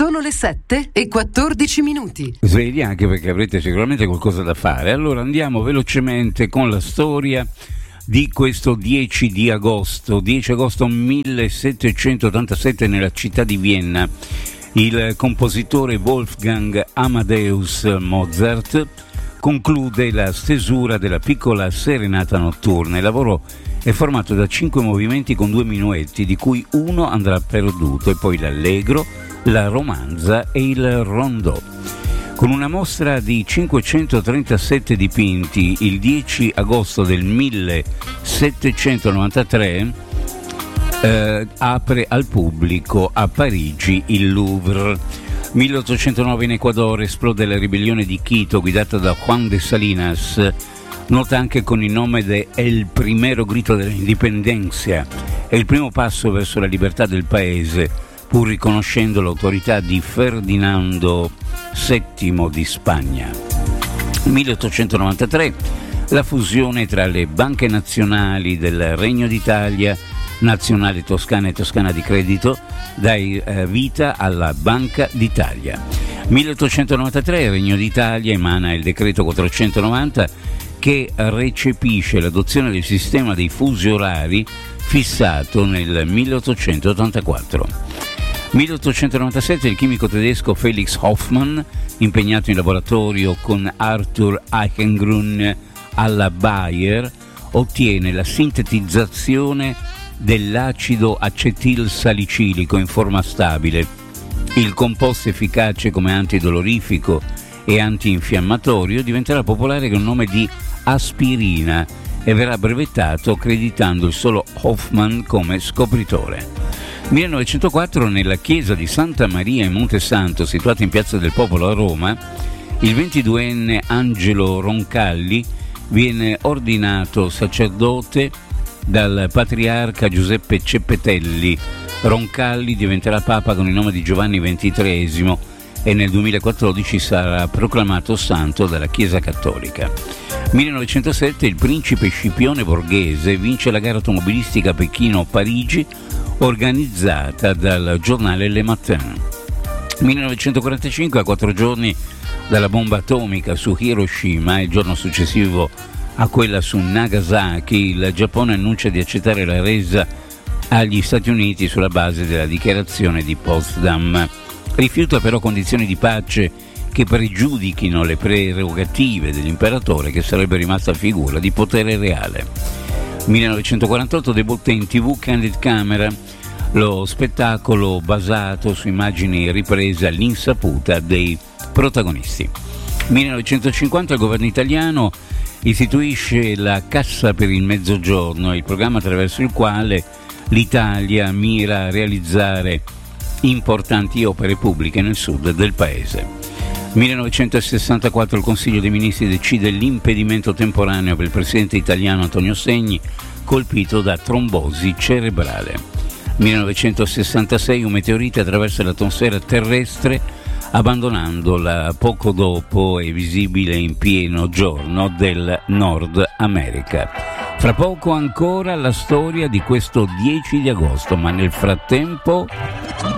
Sono le 7:14. Svegli, anche perché avrete sicuramente qualcosa da fare. Allora andiamo velocemente con la storia di questo 10 agosto 1787 nella città di Vienna. Il compositore Wolfgang Amadeus Mozart conclude la stesura della piccola serenata notturna. Il lavoro è formato da 5 movimenti con 2 minuetti, di cui uno andrà perduto, e poi l'allegro, la romanza e il rondò. Con una mostra di 537 dipinti, il 10 agosto del 1793 apre al pubblico a Parigi il Louvre. 1809 in Ecuador esplode la ribellione di Quito guidata da Juan de Salinas, nota anche con il nome di El Primero Grito dell'Indipendencia. È il primo passo verso la libertà del paese, pur riconoscendo l'autorità di Ferdinando VII di Spagna. 1893 la fusione tra le banche nazionali del Regno d'Italia, Nazionale Toscana e Toscana di Credito, dà vita alla Banca d'Italia. 1893 il Regno d'Italia emana il decreto 490 che recepisce l'adozione del sistema dei fusi orari fissato nel 1884. 1897 il chimico tedesco Felix Hoffmann, impegnato in laboratorio con Arthur Eichengrun alla Bayer, ottiene la sintetizzazione dell'acido acetilsalicilico in forma stabile. Il composto efficace come antidolorifico e antinfiammatorio diventerà popolare con il nome di aspirina e verrà brevettato accreditando il solo Hoffmann come scopritore. 1904 nella chiesa di Santa Maria in Monte Santo, situata in Piazza del Popolo a Roma, il 22enne Angelo Roncalli viene ordinato sacerdote dal patriarca Giuseppe Ceppetelli. Roncalli diventerà papa con il nome di Giovanni XXIII e nel 2014 sarà proclamato santo dalla Chiesa Cattolica. 1907 il principe Scipione Borghese vince la gara automobilistica Pechino-Parigi organizzata dal giornale Le Matin. 1945, a 4 giorni dalla bomba atomica su Hiroshima e il giorno successivo a quella su Nagasaki, il Giappone annuncia di accettare la resa agli Stati Uniti sulla base della dichiarazione di Potsdam. Rifiuta però condizioni di pace che pregiudichino le prerogative dell'imperatore, che sarebbe rimasta figura di potere reale. 1948 debutta in TV Candid Camera, lo spettacolo basato su immagini riprese all'insaputa dei protagonisti. 1950 il governo italiano istituisce la Cassa per il Mezzogiorno, il programma attraverso il quale l'Italia mira a realizzare importanti opere pubbliche nel sud del paese. 1964 il Consiglio dei Ministri decide l'impedimento temporaneo per il presidente italiano Antonio Segni, colpito da trombosi cerebrale. 1966 un meteorite attraversa l'atmosfera terrestre, abbandonandola poco dopo è visibile in pieno giorno del Nord America. Fra poco ancora la storia di questo 10 agosto, ma nel frattempo